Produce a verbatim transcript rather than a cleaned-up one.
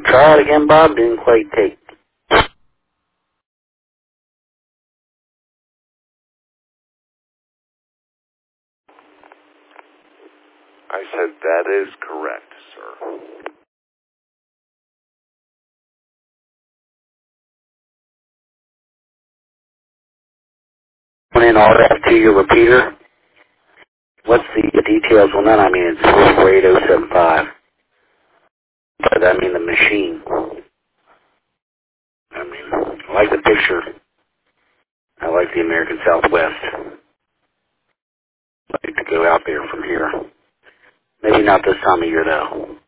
Try it again, Bob. Didn't quite take. I said that is correct, sir. Went in R F to your repeater. What's the details on that? I mean, it's four eight oh seven five. But I mean the machine. I mean, I like the picture. I like the American Southwest. I'd like to go out there from here. Maybe not this time of year, though.